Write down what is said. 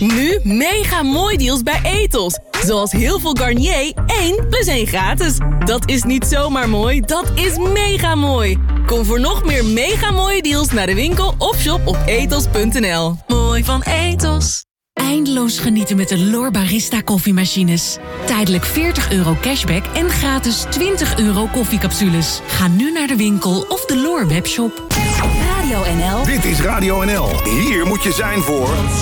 Nu mega mooi deals bij Etos. Zoals heel veel Garnier 1 plus 1 gratis. Dat is niet zomaar mooi, dat is mega mooi. Kom voor nog meer mega mooie deals naar de winkel of shop op etos.nl. Mooi van Etos. Eindeloos genieten met de L'OR Barista koffiemachines. Tijdelijk €40 cashback en gratis €20 koffiecapsules. Ga nu naar de winkel of de L'OR webshop. Radio NL. Dit is Radio NL. Hier moet je zijn voor...